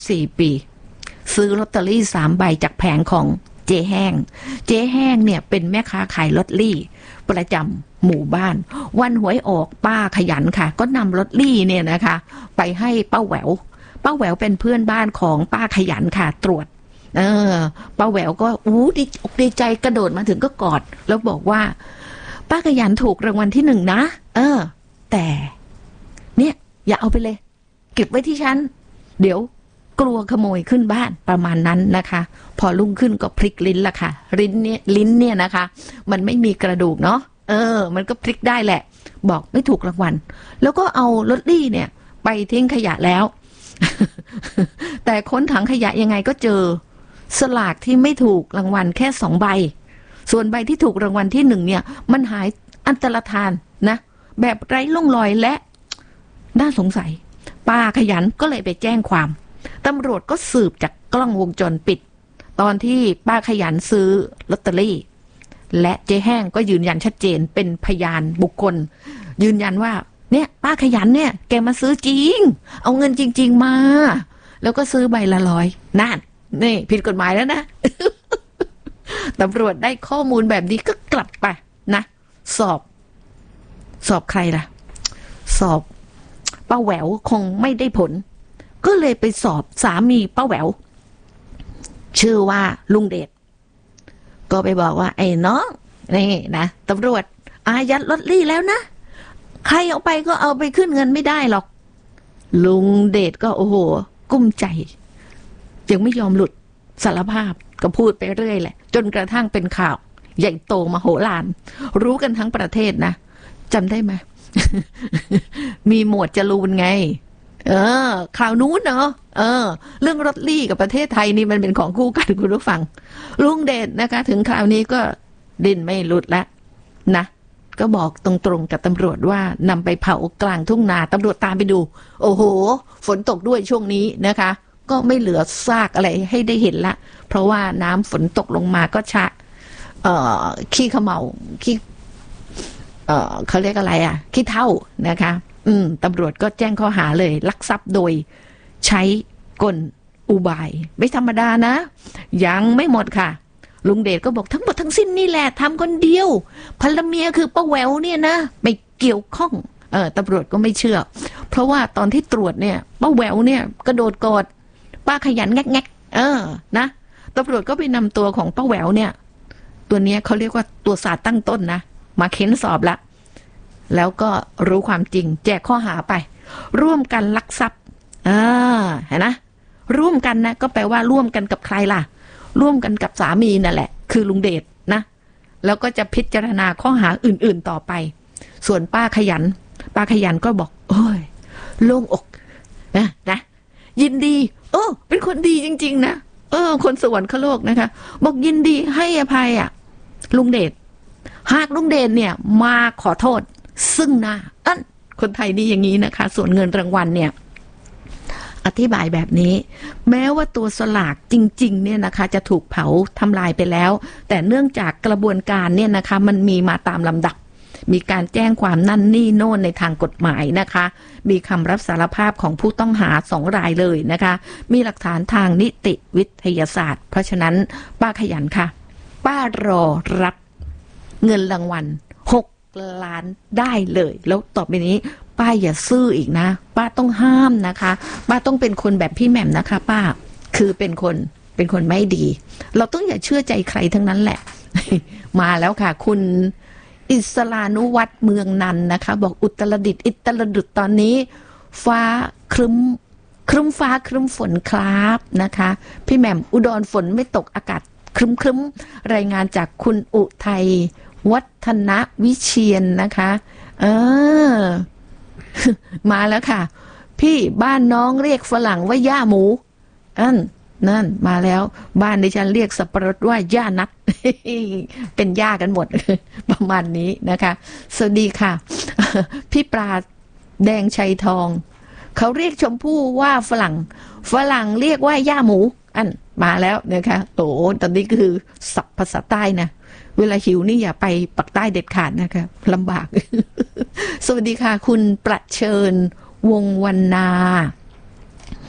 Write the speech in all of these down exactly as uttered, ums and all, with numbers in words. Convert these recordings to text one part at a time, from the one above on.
สี่ปีซื้อลอตเตอรี่สามใบจากแผงของเจ๊แห้งเจ๊แห้งเนี่ยเป็นแม่ค้าขายลอตเตอรี่ประจำหมู่บ้านวันหวยออกป้าขยันค่ะก็นำลอตเตอรี่เนี่ยนะคะไปให้ป้าแหววป้าแหววเป็นเพื่อนบ้านของป้าขยันค่ะตรวจเออป้าแหววก็อู้ดีอกดีใจกระโดดมาถึงก็กอดแล้วบอกว่าป้าขยันถูกรางวัลที่หนึ่งนะเออแต่เนี่ยอย่าเอาไปเลยเก็บไว้ที่ฉันเดี๋ยวกลัวขโมยขึ้นบ้านประมาณนั้นนะคะพอรุ่งขึ้นก็พลิกลิ้นละค่ะลิ้นเนี่ยลิ้นเนี่ยนะคะมันไม่มีกระดูกเนาะเออมันก็พลิกได้แหละบอกไม่ถูกรางวัลแล้วก็เอาลอตเตอรี่เนี่ยไปทิ้งขยะแล้ว แต่ค้นถังขยะยังไงก็เจอสลากที่ไม่ถูกรางวัลแค่สองใบส่วนใบที่ถูกรางวัลที่หนึ่งเนี่ยมันหายอันตรธานนะแบบไร้ร่องรอยและน่าสงสัยป้าขยันก็เลยไปแจ้งความตำรวจก็สืบจากกล้องวงจรปิดตอนที่ป้าขยันซื้อลอตเตอรี่และเจ๊แห้งก็ยืนยันชัดเจนเป็นพยานบุคคลยืนยันว่าเนี่ยป้าขยันเนี่ยแกมาซื้อจริงเอาเงินจริงๆมาแล้วก็ซื้อใบละร้อยนั่นนี่ผิดกฎหมายแล้วนะ ตำรวจได้ข้อมูลแบบนี้ก็กลับไปนะสอบสอบใครล่ะสอบป้าแหววคงไม่ได้ผลก็เลยไปสอบสามีป้าแหววชื่อว่าลุงเดชก็ไปบอกว่าไอ้น้องนี่นะตำรวจอายัดลอตเตอรี่แล้วนะใครเอาไปก็เอาไปขึ้นเงินไม่ได้หรอกลุงเดชก็โอ้โหกุ้มใจยังไม่ยอมหลุดสารภาพก็พูดไปเรื่อยแหละจนกระทั่งเป็นข่าวใหญ่โตมโหฬารรู้กันทั้งประเทศนะจำได้ไหม มีหมวดจรูนไงเออข่าวนู้นเนาะเออเรื่องลอตเตอรี่กับประเทศไทยนี่มันเป็นของคู่กันคุณผู้ฟังลุงเดชนะคะถึงคราวนี้ก็ดิ้นไม่หลุดแล้วนะก็บอกตรงๆกับตำรวจว่านำไปเผากลางทุ่งนาตำรวจตามไปดูโอ้โหฝนตกด้วยช่วงนี้นะคะก็ไม่เหลือซากอะไรให้ได้เห็นละเพราะว่าน้ำฝนตกลงมาก็ชะเอ่อขี้เขม่าขี้เอ่อเขาเรียกอะไรอ่ะขี้เถ้านะคะอืมตำรวจก็แจ้งข้อหาเลยลักทรัพย์โดยใช้กลอุบายไม่ธรรมดานะยังไม่หมดค่ะลุงเดชก็บอกทั้งหมดทั้งสิ้นนี่แหละทำคนเดียวภรรเมียคือป้าแหววเนี่ยนะไม่เกี่ยวข้องเออตำรวจก็ไม่เชื่อเพราะว่าตอนที่ตรวจเนี่ยป้าแหววเนี่ยกระโดดกอดป้าขยันแงกๆเออนะตำรวจก็ไปนำตัวของป้าแหววเนี่ยตัวเนี้ยเขาเรียกว่าตัวสาตั้งต้นนะมาเค้นสอบละแล้วก็รู้ความจริงแจกข้อหาไปร่วมกันลักทรัพย์อ่าเห็นนะร่วมกันนะก็แปลว่าร่วมกันกับใครล่ะร่วมกันกับสามีนั่นแหละคือลุงเดชนะแล้วก็จะพิจารณาข้อหาอื่นๆต่อไปส่วนป้าขยันป้าขยันก็บอกโอ้ยโล่งอกนะนะยินดีโอ้เป็นคนดีจริงๆนะเออคนสวรรคโลกนะคะบอกยินดีให้อภัยอ่ะลุงเดชหากลุงเดชเนี่ยมาขอโทษซึ่งหน้าอันคนไทยนี่อย่างนี้นะคะส่วนเงินรางวัลเนี่ยอธิบายแบบนี้แม้ว่าตัวสลากจริงๆเนี่ยนะคะจะถูกเผาทำลายไปแล้วแต่เนื่องจากกระบวนการเนี่ยนะคะมันมีมาตามลำดับมีการแจ้งความนั่นนี่โน่นในทางกฎหมายนะคะมีคำรับสารภาพของผู้ต้องหาสองรายเลยนะคะมีหลักฐานทางนิติวิทยาศาสตร์เพราะฉะนั้นป้าขยันค่ะป้ารอรับเงินรางวัลหกล้านได้เลยแล้วต่อไปนี้ป้าอย่าซื่ออีกนะป้าต้องห้ามนะคะป้าต้องเป็นคนแบบพี่แหม่มนะคะป้าคือเป็นคนเป็นคนไม่ดีเราต้องอย่าเชื่อใจใครทั้งนั้นแหละ มาแล้วค่ะคุณอิสลานุวัฒน์เมืองนันนะคะบอกอุตรดิตถ์อิตรดุษตอนนี้ฟ้าครึ้มครึ้มฟ้าครึ้มฝนครับนะคะพี่แหม่มอุดรฝนไม่ตกอากาศครึ้มครึ้มรายงานจากคุณอุทัยวัฒนวิเชียนนะคะเออ มาแล้วค่ะพี่บ้านน้องเรียกฝรั่งว่าย่าหมูอันนั่นมาแล้วบ้านดิฉันเรียกสับปะรดว่าย่านัด เป็นย่ากันหมด ประมาณนี้นะคะสวัสดีค่ะ พี่ปลาแดงชัยทองเขาเรียกชมพู่ว่าฝรั่งฝรั่งเรียกว่าย่าหมูอันมาแล้วนะคะโอ้ตอนนี้คือศัพท์ภาษาใต้นะเวลาหิวนี่อย่าไปปักใต้เด็ดขาดนะคะลำบาก สวัสดีค่ะคุณประเชิญวงวรรณา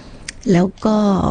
แล้วก็